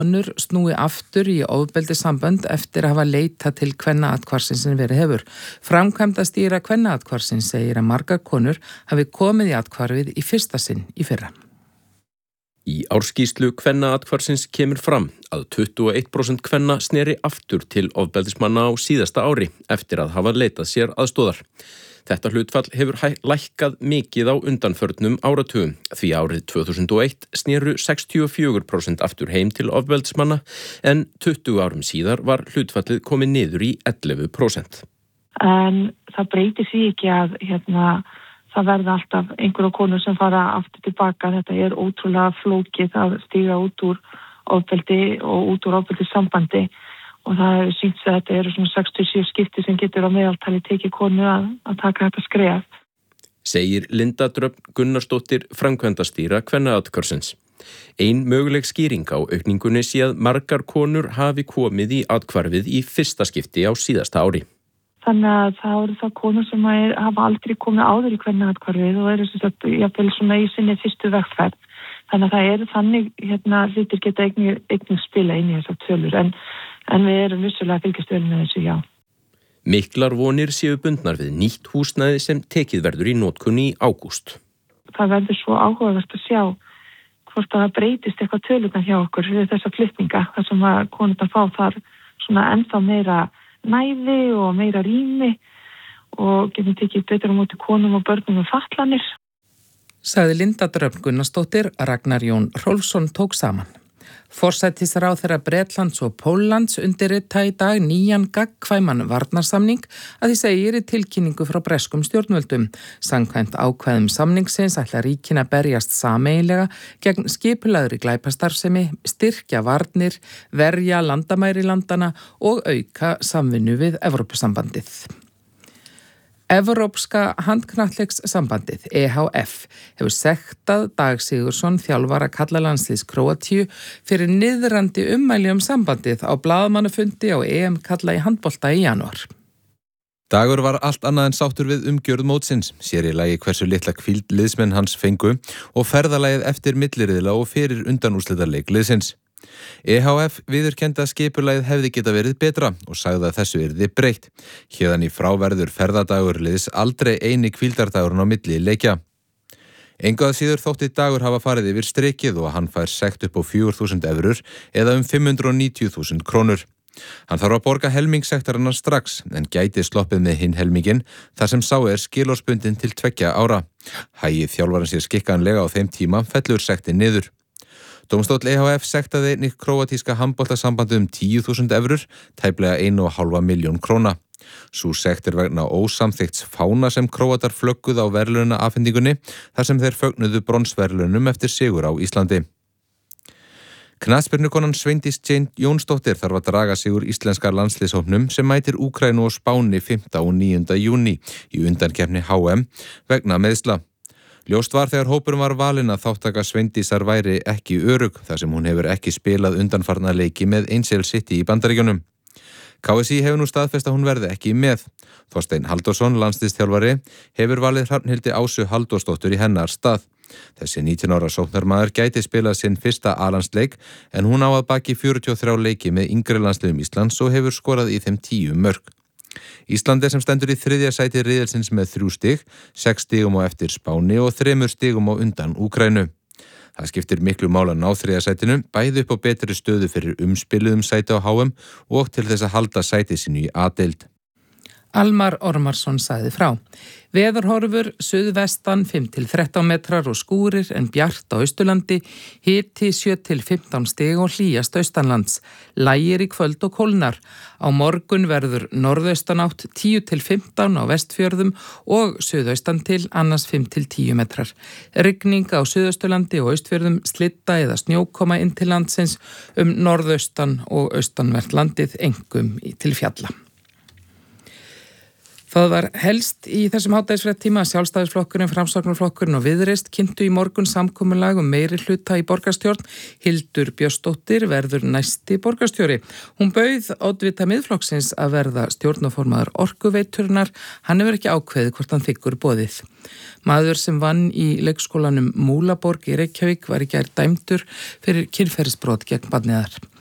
Konur snúi aftur í ofbeldissambönd eftir að hafa leitað til kvennaathvarfsins sem verið hefur. Framkvæmdastýra kvennaathvarfsins segir að margar konur hafi komið í athvarfið í fyrsta sinn í fyrra. Í árskýrslu kvennaathvarfsins kemur fram að 21% kvenna sneri aftur til ofbeldismanna á síðasta ári eftir að hafa leitað sér aðstoðar. Þetta hlutfall hefur lækkað mikið á undanförnum áratugum því árið 2001 sneru 64% aftur heim til ofbeldismanna en 20 árum síðar var hlutfallið komið niður í 11%. En það breytir því ekki að það verða alltaf einhverja konur sem fara aftur tilbaka. Þetta er ótrúlega flókið að stíga út úr ofbeldi og út úr ofbeldissambandi. Og það hefur sýnt að þetta eru svona 67 skipti sem getur á meðaltali tekið konu að taka þetta skref. Segir Linda Dröfn Gunnarsdóttir framkvæmdastýra kvennaathvarfsins. Ein möguleg skýring á aukningunni sé að margar konur hafi komið í athvarfið í fyrsta skipti á síðasta ári. Þannig að það eru það konur sem hafa aldrei komið áður í kvennaathvarfið og eru jafnvel svona í sinni fyrstu vegferð. Þannig að það eru þannig hlutir geta einnig spila inn í þessar tölur en við erum vissulega að fylgjast vel með þessu, já. Miklar vonir séu bundnar við nýtt húsnæði sem tekið verður í notkun í ágúst. Það verður svo áhugavert að sjá hvort að það breytist eitthvað tölurnar hjá okkur við þessa flytninga, þar sem að konurnar fá þar svona ennþá meira næði og meira rými og getum tekið betur á móti konum og börnum og fatlanir. Sagði Linda Dröfn Gunnarsdóttir, Ragnar Jón Hrólfsson tók saman. Forsætisráðherra Bretlands og Póllands undirrita í dag nýjan gagnkvæman varnarsamning að því segir í tilkynningu frá breskum stjórnvöldum. Samkvæmt ákvæðum samningsins ætla ríkin að berjast sameiginlega gegn skipulagðri glæpastarfsemi, styrkja varnir, verja landamæri landana og auka samvinnu við Evrópusambandið. Evrópska handknattleikssambandið, EHF, hefur sektað Dag Sigurðsson, þjálfara karlalandsliðs Króatíu, fyrir niðrandi ummæli sambandið á blaðamannafundi á EM karla í handbolta í janúar. Dagur var allt annað en sáttur við umgjörð mótsins, sér í lagi hversu litla hvíld liðsmenn hans fengu og ferðalagið eftir milliriðla og fyrir undanúrslitaleik liðsins. EHF viðurkenndi að skipulagið hefði geta verið betra og sagði að þessu yrði breytt. Héðan í frá verður ferðadagur liðs aldrei eini hvíldardagurinn á milli leikja. Engu að síður þótti Dagur hafa farið yfir strikið og hann fær sekt upp á 4.000 evrur eða 590.000 krónur. Hann þarf að borga helmingssektarinnar strax en gæti sloppið með hinn helmingin þar sem sá skilorðsbundin til 2 ára. Hægið þjálfarinn sér skikkanlega á þeim tíma fellur sektin niður. Dómstóll EHF sektaði einnig króatíska handboltasambandi 10.000 evrur, tæplega 1,5 milljón króna. Sú sekt vegna ósamþykts fána sem króatar flögguð á verðlaunaafhendingunni þar sem þeir fögnuðu bronsverðlaunum eftir sigur á Íslandi. Knattspyrnukonan Sveindís Jane Jónsdóttir þarf að draga sig úr íslenska landsliðshópnum sem mætir Úkraínu og Spáni 5. og 9. júní í undankeppni HM vegna meiðsla. Ljóst var þegar hópurum var valinn að þáttaka Sveindísar væri ekki örugg þar sem hún hefur ekki spilað undanfarna leiki með Angel City í Bandaríkjunum. KSÍ hefur nú staðfest að hún verði ekki með. Þorsteinn Halldórsson, landsliðsþjálfari, hefur valið Hrafnhildi Ásu Halldórsdóttur í hennar stað. Þessi 19 ára sóknarmaður gæti spilað sinn fyrsta A-landsleik en hún á að baki 43 leiki með yngri landsliðum Íslands og hefur skorað í þeim 10 mörk. Ísland sem stendur í 3. sæti riðilsins með 3 stig, 6 stigum á eftir Spáni og 3 stigum á undan Úkraínu. Það skiptir miklu máli að ná 3. sætinu, bæði upp á betri stöðu fyrir umspiluðum sæti á HM og til þess að halda sæti sínu í A-deild. Almar Ormarsson sagði frá. Veðurhorfur suðvestan 5-13 metrar og skúrir en bjart á Austurlandi, hiti 7-15 stig og hlýjast austanlands. Lægir í kvöld og kólnar. Á morgun verður norðaustanátt 10-15 á Vestfjörðum og suðaustan til annars 5-10 metrar. Rigning á Suðausturlandi og Austfjörðum, slitta eða snjókoma inn til landsins norðaustan og austanvert landið, einkum til fjalla. Það var helst í þessum hádægisfréttatíma að Sjálfstæðisflokkurinn, Framsóknarflokkurinn og Viðreisn kynntu í morgun samkomulag meiri hluta í borgarstjórn. Hildur Björnsdóttir verður næsti borgarstjóri. Hún bauð oddvita Miðflokksins að verða stjórnarformaður Orkuveiturnar. Hann hefur ekki ákveðið hvort hann þiggur boðið. Maður sem vann í leikskólanum Múlaborg í Reykjavík var í gær dæmdur fyrir kynferðisbrot gegn barniðar.